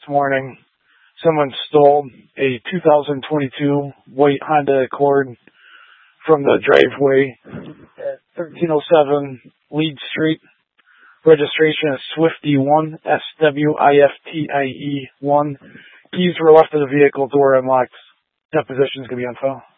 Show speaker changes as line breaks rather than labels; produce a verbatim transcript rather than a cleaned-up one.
this morning, someone stole a two thousand twenty-two white Honda Accord from the driveway at thirteen oh seven Lead Street. Registration is Swifty one, S W I F T I E one. Keys were left in the vehicle, door unlocked. Deposition is going to be on file.